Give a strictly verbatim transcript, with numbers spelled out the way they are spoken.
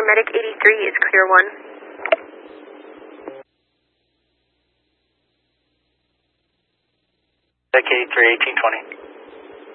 Medic eighty-three is clear one. Medic eighty-three, eighteen twenty.